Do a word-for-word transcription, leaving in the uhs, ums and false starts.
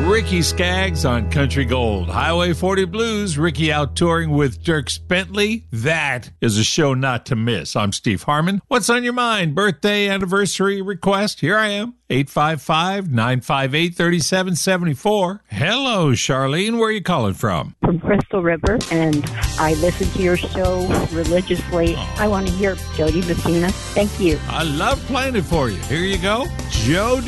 Ricky Skaggs on Country Gold. Highway forty Blues, Ricky out touring with Dierks Bentley. That is a show not to miss. I'm Steve Harmon. What's on your mind? Birthday, anniversary, request? Here I am. eight five five, nine five eight, three seven seven four. Hello, Charlene. Where are you calling from? From Crystal River, and I listen to your show religiously. Oh. I want to hear Jody Messina. Thank you. I love playing it for you. Here you go. Joe